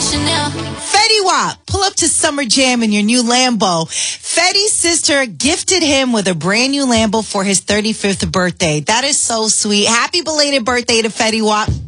Chanel. Fetty Wap, pull up to Summer Jam in your new Lambo. Fetty's sister gifted him with a brand new Lambo for his 35th birthday. That is so sweet. Happy belated birthday to Fetty Wap.